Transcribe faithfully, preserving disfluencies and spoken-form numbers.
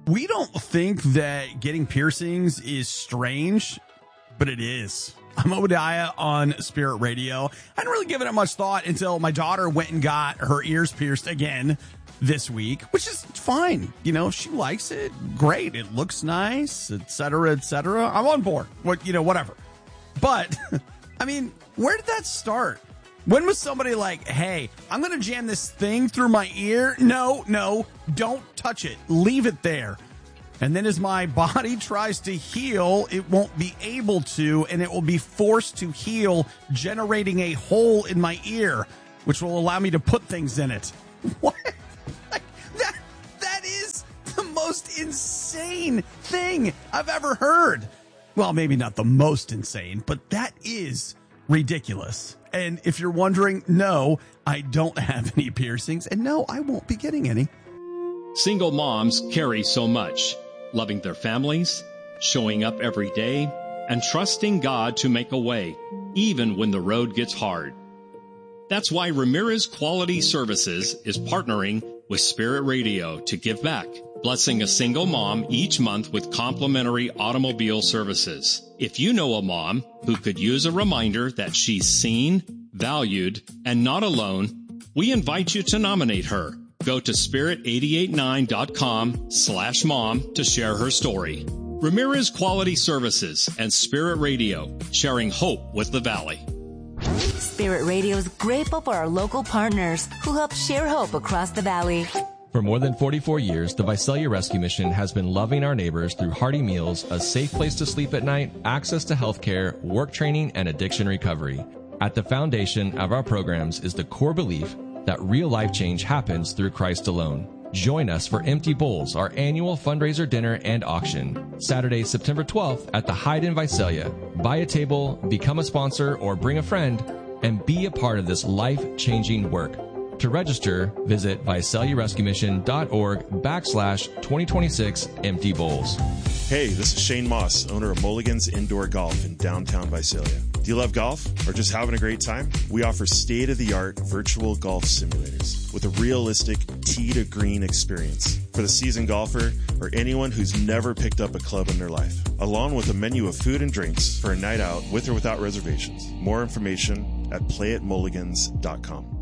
We don't think that getting piercings is strange, but it is. I'm Obadiah on Spirit Radio. I hadn't really given it much thought until my daughter went and got her ears pierced again this week, which is fine. You know, she likes it. Great. It looks nice, et cetera, et cetera. I'm on board. What, you know, whatever. But, I mean, where did that start? When was somebody like, hey, I'm going to jam this thing through my ear? No, no, don't touch it. Leave it there. And then as my body tries to heal, it won't be able to, and it will be forced to heal, generating a hole in my ear, which will allow me to put things in it. What? Like, that, that is the most insane thing I've ever heard. Well, maybe not the most insane, but that is ridiculous. And if you're wondering, no, I don't have any piercings, and no, I won't be getting any. Single moms carry so much, loving their families, showing up every day, and trusting God to make a way, even when the road gets hard. That's why Ramirez Quality Services is partnering with Spirit Radio to give back, blessing a single mom each month with complimentary automobile services. If you know a mom who could use a reminder that she's seen, valued, and not alone, we invite you to nominate her. Go to spirit eight eight nine dot com slash mom to share her story. Ramirez Quality Services and Spirit Radio, sharing hope with the Valley. Spirit Radio is grateful for our local partners who help share hope across the Valley. For more than forty-four years, the Visalia Rescue Mission has been loving our neighbors through hearty meals, a safe place to sleep at night, access to health care, work training, and addiction recovery. At the foundation of our programs is the core belief that real life change happens through Christ alone. Join us for Empty Bowls, our annual fundraiser dinner and auction, Saturday, September twelfth at the Hyde in Visalia. Buy a table, become a sponsor, or bring a friend, and be a part of this life-changing work. To register, visit VisaliaRescueMission.org backslash 2026 Empty Bowls. Hey, this is Shane Moss, owner of Mulligan's Indoor Golf in downtown Visalia. Do you love golf or just having a great time? We offer state-of-the-art virtual golf simulators with a realistic tee-to-green experience for the seasoned golfer or anyone who's never picked up a club in their life, along with a menu of food and drinks for a night out with or without reservations. More information at play at mulligans dot com.